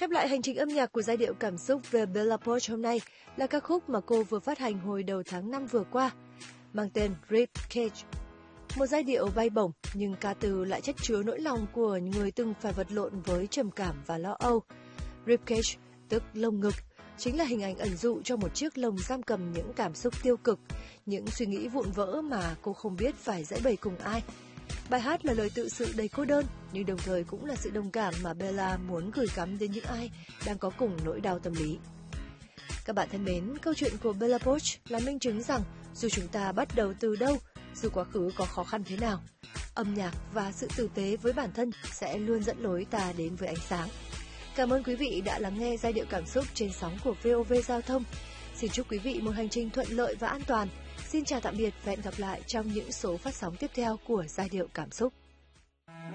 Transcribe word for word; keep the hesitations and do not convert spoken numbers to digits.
Khép lại hành trình âm nhạc của giai điệu cảm xúc về Bella Poarch hôm nay là ca khúc mà cô vừa phát hành hồi đầu tháng năm vừa qua, mang tên Ribcage. Một giai điệu bay bổng nhưng ca từ lại chất chứa nỗi lòng của người từng phải vật lộn với trầm cảm và lo âu. Ribcage, tức lồng ngực, chính là hình ảnh ẩn dụ cho một chiếc lồng giam cầm những cảm xúc tiêu cực, những suy nghĩ vụn vỡ mà cô không biết phải giãi bày cùng ai. Bài hát là lời tự sự đầy cô đơn, nhưng đồng thời cũng là sự đồng cảm mà Bella muốn gửi gắm đến những ai đang có cùng nỗi đau tâm lý. Các bạn thân mến, câu chuyện của Bella Poarch là minh chứng rằng dù chúng ta bắt đầu từ đâu, dù quá khứ có khó khăn thế nào, âm nhạc và sự tử tế với bản thân sẽ luôn dẫn lối ta đến với ánh sáng. Cảm ơn quý vị đã lắng nghe giai điệu cảm xúc trên sóng của vê o vê Giao thông. Xin chúc quý vị một hành trình thuận lợi và an toàn. Xin chào tạm biệt và hẹn gặp lại trong những số phát sóng tiếp theo của giai điệu cảm xúc.